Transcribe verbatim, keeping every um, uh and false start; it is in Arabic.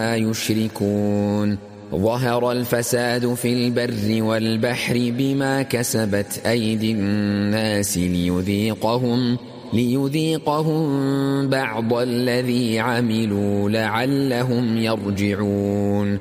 يشركون ظهر الفساد في البر والبحر بما كسبت أيدي الناس ليذيقهم ليذيقهم بعض الذي عملوا لعلهم يرجعون